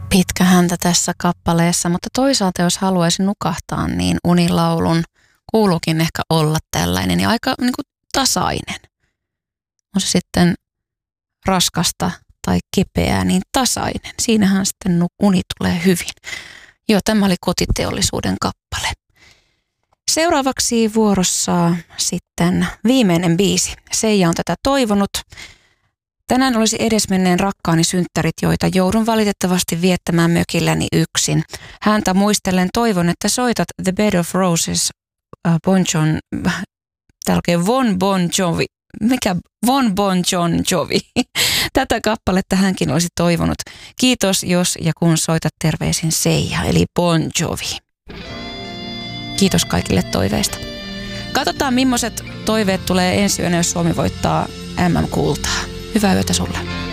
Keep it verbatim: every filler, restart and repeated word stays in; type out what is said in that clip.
pitkä häntä tässä kappaleessa, mutta toisaalta jos haluaisi nukahtaa, niin unilaulun kuuluukin ehkä olla tällainen ja aika niin kuin tasainen. On se sitten raskasta tai kipeää, niin tasainen. Siinähän sitten uni tulee hyvin. Joo, tämä oli Kotiteollisuuden kappale. Seuraavaksi vuorossa sitten viimeinen biisi. Seija on tätä toivonut. Tänään olisi edesmenneen rakkaani synttärit, joita joudun valitettavasti viettämään mökilläni yksin. Häntä muistellen toivon, että soitat The Bed of Roses uh, Bon Jon, täällä Von Bon Jovi. Mikä Von Bon Jon Jovi? Tätä kappaletta hänkin olisi toivonut. Kiitos jos ja kun soitat, terveisin Seija, eli Bon Jovi. Kiitos kaikille toiveista. Katsotaan, millaiset toiveet tulee ensi yönä, jos Suomi voittaa M M-kultaa. Hyvää yötä sulle.